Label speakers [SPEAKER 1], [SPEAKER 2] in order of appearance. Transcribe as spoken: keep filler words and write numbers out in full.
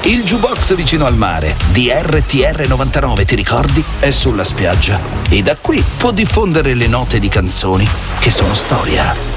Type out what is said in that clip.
[SPEAKER 1] Il jukebox vicino al mare di R T R novantanove, ti ricordi? È sulla spiaggia e da qui può diffondere le note di canzoni che sono storia.